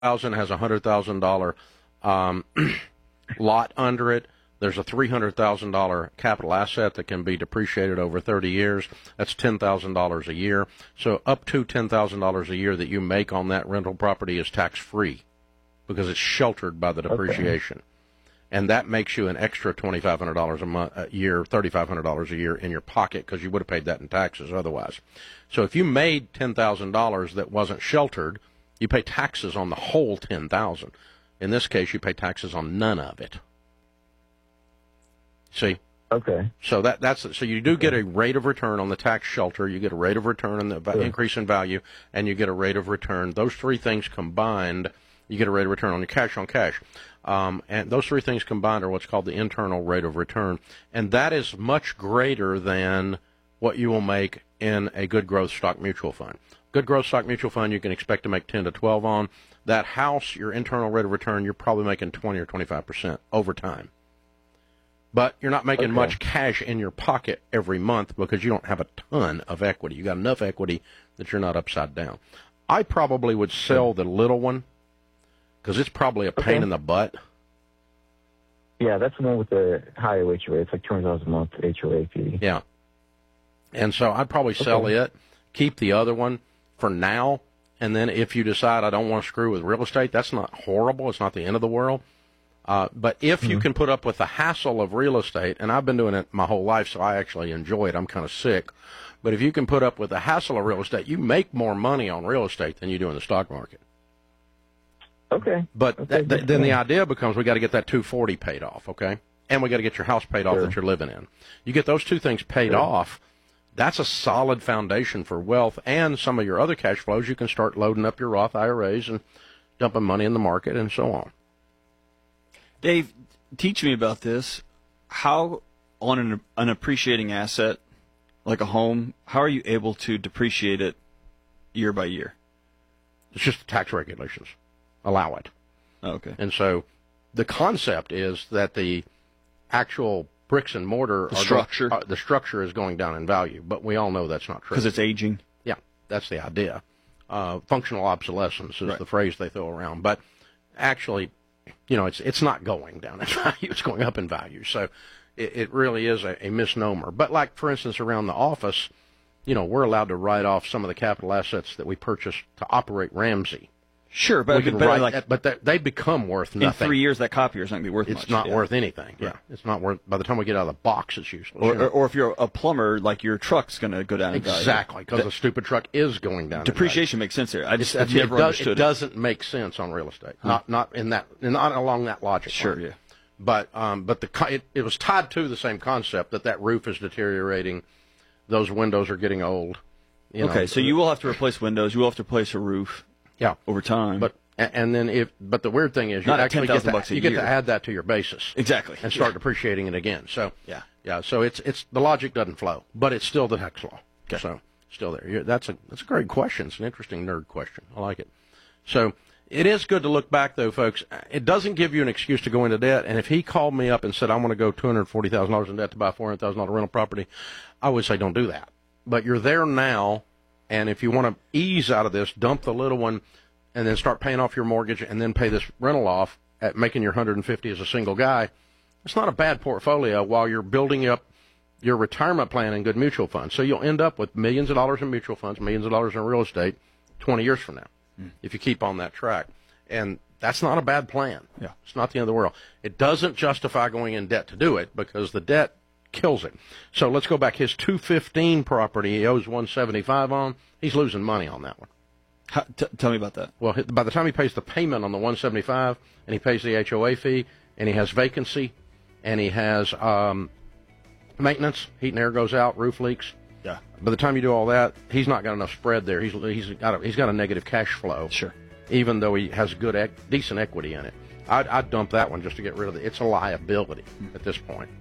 thousand has $100,000 lot under it. There's a $300,000 capital asset that can be depreciated over 30 years. That's $10,000 a year. So up to $10,000 a year that you make on that rental property is tax-free because it's sheltered by the depreciation. Okay. And that makes you an extra $2,500 a year, $3,500 a year in your pocket because you would have paid that in taxes otherwise. So if you made $10,000 that wasn't sheltered, you pay taxes on the whole $10,000. In this case, you pay taxes on none of it. See? Okay. So so you do get a rate of return on the tax shelter. You get a rate of return on the increase in value, and you get a rate of return. Those three things combined, you get a rate of return on your cash on cash. And those three things combined are what's called the internal rate of return. And that is much greater than what you will make in a good growth stock mutual fund. Good growth stock mutual fund, you can expect to make 10 to 12 on. That house, your internal rate of return, you're probably making 20 or 25% over time. But you're not making much cash in your pocket every month because you don't have a ton of equity. You got enough equity that you're not upside down. I probably would sell the little one because it's probably a pain in the butt. Yeah, that's the one with the higher HOA. It's like $200 a month HOA fee. Yeah. And so I'd probably sell it, keep the other one for now, and then if you decide I don't want to screw with real estate, that's not horrible. It's not the end of the world. But if you can put up with the hassle of real estate, and I've been doing it my whole life, so I actually enjoy it. I'm kind of sick. But if you can put up with the hassle of real estate, you make more money on real estate than you do in the stock market. Okay. But then the idea becomes we got to get that $240 paid off, okay? And we got to get your house paid off that you're living in. You get those two things paid off, that's a solid foundation for wealth, and some of your other cash flows, you can start loading up your Roth IRAs and dumping money in the market and so on. Dave, teach me about this. How, on an appreciating asset like a home, how are you able to depreciate it year by year? It's just the tax regulations allow it. Okay. And so the concept is that the actual bricks and mortar, the structure is going down in value, but we all know that's not true. Because it's aging? Yeah, that's the idea. Functional obsolescence is the phrase they throw around. But actually, you know, it's not going down in value. It's going up in value. So it really is a misnomer. But like, for instance, around the office, you know, we're allowed to write off some of the capital assets that we purchased to operate Ramsey. Sure, but they become worth nothing. In 3 years, that copier is not going to be worth much. It's not worth anything. Yeah, it's not worth. By the time we get out of the box, it's useless. Or if you're a plumber, like your truck's going to go down in value. Exactly, because the stupid truck is going down. Depreciation makes sense here. I've never understood it. It doesn't make sense on real estate. Not along that logic. Sure, line. Yeah. But it was tied to the same concept that roof is deteriorating, those windows are getting old. So you will have to replace windows. You will have to replace a roof. Yeah, over time. But the weird thing is you actually get to add that to your basis. Exactly. And start depreciating it again. So so it's the logic doesn't flow, but it's still the tax law. Okay. So still there. That's a great question. It's an interesting nerd question. I like it. So it is good to look back though, folks. It doesn't give you an excuse to go into debt. And if he called me up and said I want to go $240,000 in debt to buy a $400,000 rental property, I would say don't do that. But you're there now. And if you want to ease out of this, dump the little one and then start paying off your mortgage and then pay this rental off at making your $150 as a single guy. It's not a bad portfolio while you're building up your retirement plan in good mutual funds. So you'll end up with millions of dollars in mutual funds, millions of dollars in real estate 20 years from now if you keep on that track. And that's not a bad plan. Yeah. It's not the end of the world. It doesn't justify going in debt to do it because the debt kills it. So let's go back. His 215 property he owes 175 on. He's losing money on that one. Tell me about that. Well, by the time he pays the payment on the 175 and he pays the HOA fee and he has vacancy and he has maintenance, heat and air goes out, roof leaks. Yeah. By the time you do all that, he's not got enough spread there. He's got a negative cash flow. Sure. Even though he has decent equity in it. I'd dump that one just to get rid of it. It's a liability at this point.